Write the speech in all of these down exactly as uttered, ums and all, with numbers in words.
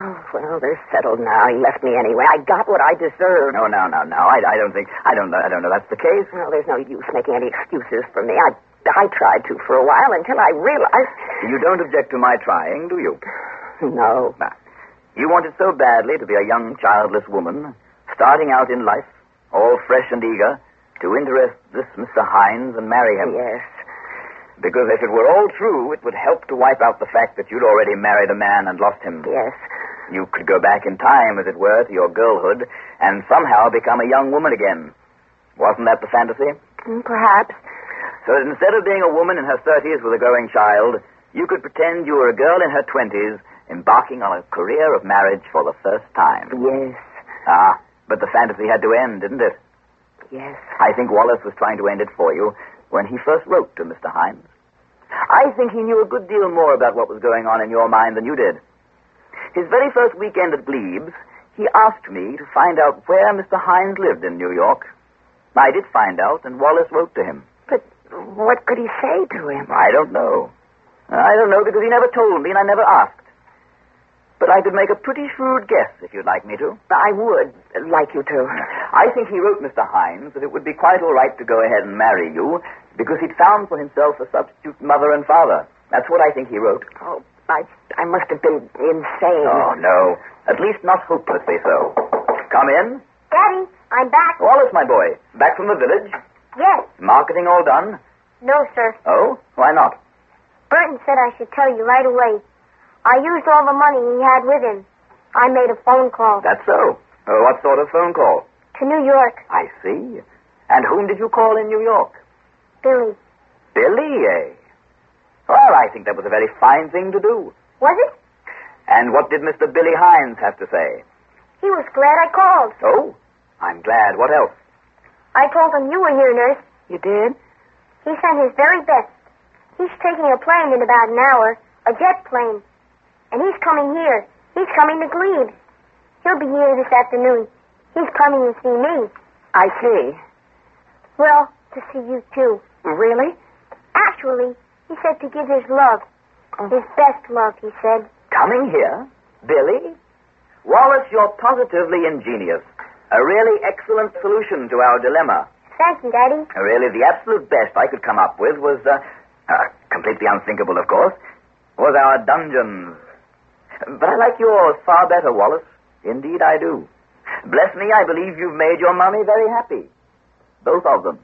Oh, well, they're settled now. He left me anyway. I got what I deserved. No, no, no, no. I, I don't think... I don't I don't know that's the case. Well, there's no use making any excuses for me. I, I tried to for a while until I realized... You don't object to my trying, do you? No. Nah. You wanted so badly to be a young, childless woman, starting out in life, all fresh and eager, to interest this Mister Hines and marry him. Yes. Because if it were all true, it would help to wipe out the fact that you'd already married a man and lost him. Yes. You could go back in time, as it were, to your girlhood, and somehow become a young woman again. Wasn't that the fantasy? Perhaps. So that instead of being a woman in her thirties with a growing child, you could pretend you were a girl in her twenties, embarking on a career of marriage for the first time. Yes. Ah, but the fantasy had to end, didn't it? Yes. I think Wallace was trying to end it for you when he first wrote to Mister Hines. I think he knew a good deal more about what was going on in your mind than you did. His very first weekend at Glebes, he asked me to find out where Mister Hines lived in New York. I did find out, and Wallace wrote to him. But what could he say to him? I don't know. I don't know because he never told me and I never asked. But I could make a pretty shrewd guess if you'd like me to. I would like you to. I think he wrote Mister Hines that it would be quite all right to go ahead and marry you because he'd found for himself a substitute mother and father. That's what I think he wrote. Oh, I, I must have been insane. Oh, no. At least not hopelessly so. Come in. Daddy, I'm back. Wallace, my boy. Back from the village? Yes. Marketing all done? No, sir. Oh? Why not? Burton said I should tell you right away. I used all the money he had with him. I made a phone call. That's so. Uh, what sort of phone call? To New York. I see. And whom did you call in New York? Billy. Billy, eh? Well, I think that was a very fine thing to do. Was it? And what did Mister Billy Hines have to say? He was glad I called. Oh, I'm glad. What else? I told him you were here, nurse. You did? He sent his very best. He's taking a plane in about an hour, a jet plane. And he's coming here. He's coming to Glebe. He'll be here this afternoon. He's coming to see me. I see. Well, to see you, too. Really? Actually, he said to give his love. Oh. His best love, he said. Coming here? Billy? Wallace, you're positively ingenious. A really excellent solution to our dilemma. Thank you, Daddy. Really, the absolute best I could come up with was, uh, uh, completely unthinkable, of course, was our dungeons. But I like yours far better, Wallace. Indeed, I do. Bless me, I believe you've made your mommy very happy. Both of them.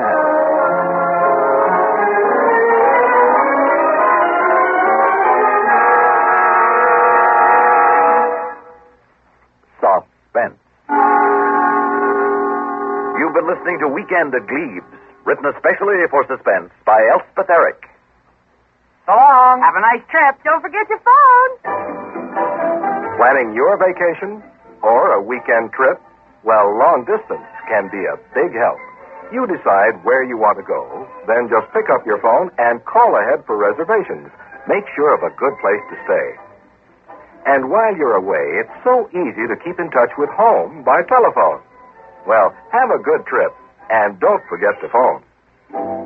Suspense. You've been listening to Weekend at Glebes, written especially for Suspense by Elspeth Eric. So long. Have a nice trip. Don't forget your phone. Planning your vacation or a weekend trip? Well, long distance can be a big help. You decide where you want to go, then just pick up your phone and call ahead for reservations. Make sure of a good place to stay. And while you're away, it's so easy to keep in touch with home by telephone. Well, have a good trip, and don't forget to phone.